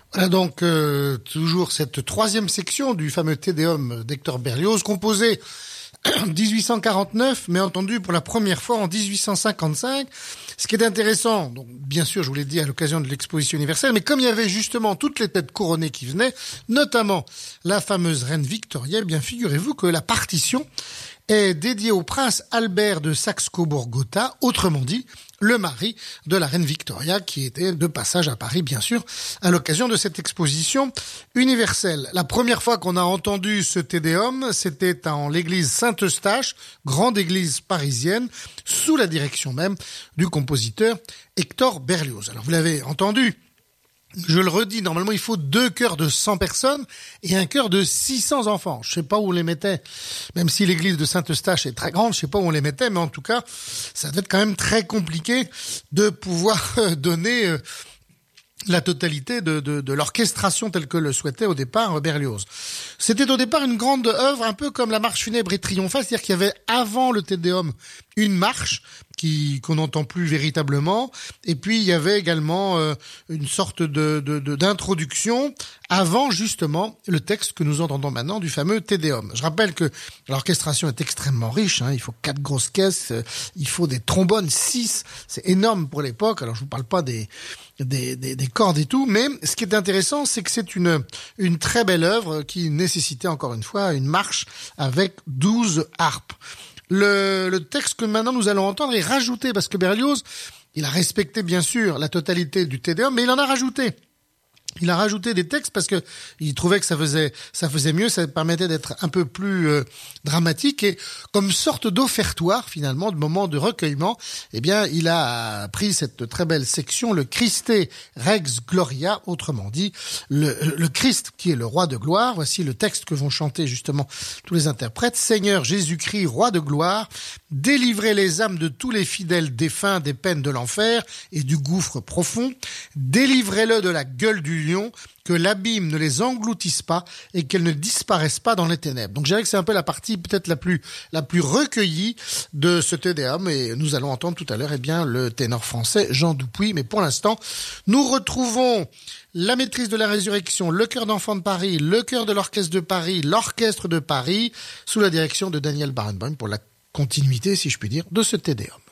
Voilà donc toujours cette troisième section du fameux Te Deum d'Hector Berlioz, composé en 1849, mais entendu pour la première fois en 1855. Ce qui est intéressant, donc bien sûr, je vous l'ai dit à l'occasion de l'exposition universelle, mais comme il y avait justement toutes les têtes couronnées qui venaient, notamment la fameuse reine Victoria, eh bien figurez-vous que la partition est dédiée au prince Albert de Saxe-Cobourg-Gotha, autrement dit, le mari de la reine Victoria, qui était de passage à Paris, bien sûr, à l'occasion de cette exposition universelle. La première fois qu'on a entendu ce Te Deum, c'était en l'église Saint-Eustache, grande église parisienne, sous la direction même du compositeur Hector Berlioz. Alors, vous l'avez entendu, je le redis, normalement, il faut 2 chœurs de 100 personnes et un chœur de 600 enfants. Je sais pas où on les mettait. Même si l'église de Saint-Eustache est très grande, je sais pas où on les mettait, mais en tout cas, ça devait être quand même très compliqué de pouvoir donner la totalité de l'orchestration telle que le souhaitait au départ Berlioz. C'était au départ une grande œuvre, un peu comme la marche funèbre et triomphale, c'est-à-dire qu'il y avait avant le Te Deum une marche qu'on n'entend plus véritablement, et puis il y avait également une sorte d'introduction avant justement le texte que nous entendons maintenant du fameux Te Deum. Je rappelle que l'orchestration est extrêmement riche, il faut 4 grosses caisses, il faut des trombones, 6, c'est énorme pour l'époque. Alors je vous parle pas des cordes et tout, mais ce qui est intéressant, c'est que c'est une très belle œuvre qui nécessitait encore une fois une marche avec 12 harpes. Le texte que maintenant nous allons entendre est rajouté parce que Berlioz, il a respecté bien sûr la totalité du Te Deum, mais il en a rajouté. Il a rajouté des textes parce que il trouvait que ça faisait mieux, ça permettait d'être un peu plus dramatique, et comme sorte d'offertoire finalement, de moment de recueillement, eh bien il a pris cette très belle section, le Christe Rex Gloria, autrement dit le Christ qui est le roi de gloire. Voici le texte que vont chanter justement tous les interprètes. Seigneur Jésus-Christ, roi de gloire, délivrez les âmes de tous les fidèles défunts des peines de l'enfer et du gouffre profond, délivrez-le de la gueule du lion, que l'abîme ne les engloutisse pas et qu'elles ne disparaissent pas dans les ténèbres. Donc je dirais que c'est un peu la partie peut-être la plus recueillie de ce Te Deum, et nous allons entendre tout à l'heure le ténor français Jean Dupuy. Mais pour l'instant, nous retrouvons la maîtrise de la résurrection, le chœur d'enfants de Paris, le chœur de l'orchestre de Paris, l'orchestre de Paris, sous la direction de Daniel Barenboim pour la continuité, si je puis dire, de ce Te Deum.